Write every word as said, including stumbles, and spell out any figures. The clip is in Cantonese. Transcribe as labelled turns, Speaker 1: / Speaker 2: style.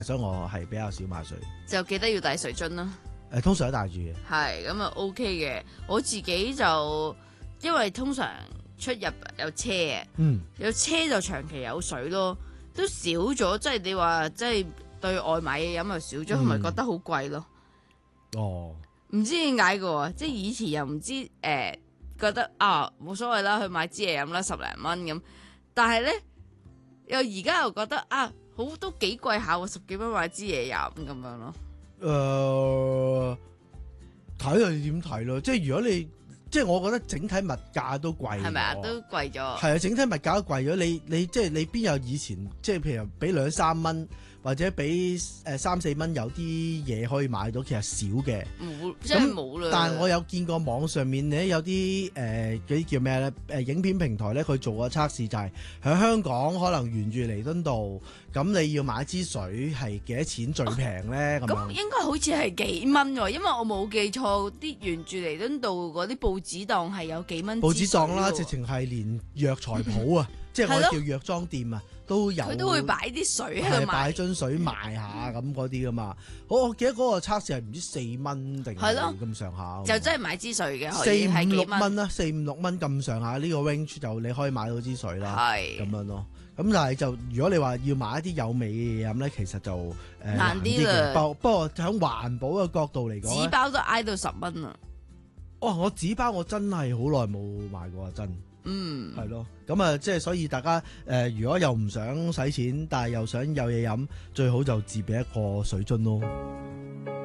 Speaker 1: 所以我係比較少買水。
Speaker 2: 就記得要帶水樽啦。
Speaker 1: 誒、呃，通常都帶住嘅。
Speaker 2: 係咁啊 OK 嘅，我自己就因為通常出入有車嘅，
Speaker 1: 嗯，
Speaker 2: 有車就長期有水咯，都少咗，即係你話即係對外買嘢飲又少咗，同埋、
Speaker 1: 嗯、
Speaker 2: 覺得好貴咯。
Speaker 1: 哦，
Speaker 2: 唔知點解嘅喎，即係以前又唔知誒、呃，覺得啊冇所謂啦，去買支嘢飲啦，十零蚊咁，但係咧又而家又覺得啊，好都幾貴下喎，十幾蚊買支嘢飲咁樣咯。
Speaker 1: 誒、呃，睇下你點睇咯，即係如果你即係我覺得整體物價都貴，
Speaker 2: 係咪啊？都貴咗。
Speaker 1: 係啊，整體物價都貴咗。你你即係你邊有以前即係譬如俾兩三蚊或者俾誒三四蚊有啲嘢可以買到，其實少嘅。
Speaker 2: 冇，真係冇啦。
Speaker 1: 但係我有見過網上面咧有啲誒嗰啲叫咩咧誒影片平台咧，佢做個測試就係喺香港可能沿住彌敦道，咁你要買支水係幾多錢最平咧？咁、
Speaker 2: 哦、
Speaker 1: 樣
Speaker 2: 應該好似係幾蚊喎，因為我冇記錯，啲沿住彌敦道嗰啲報紙檔係有幾蚊。
Speaker 1: 報紙檔啦，直情係連藥材鋪啊，即係我哋叫藥妝店啊，都有。
Speaker 2: 佢都會擺啲水喺度賣，
Speaker 1: 擺樽水賣下咁嗰啲噶嘛。我我記得嗰個測試係唔知四蚊定係咁上下。
Speaker 2: 就真係買支水嘅，
Speaker 1: 四五六蚊啦，四五六蚊咁上下呢個 range 就你可以買到支水啦。係咁樣咯。咁但係就如果你話要買一啲有味嘅嘢飲咧，其實就誒、呃、難啲嘅。不不過喺環保嘅角度嚟講，
Speaker 2: 紙包都挨到十蚊啊！
Speaker 1: 哦，我紙包我真係好耐冇買過啊，真。嗯，係咯。咁啊，即係所以大家誒、呃，如果又唔想使錢，但係又想有嘢飲，最好就自備一個水樽咯。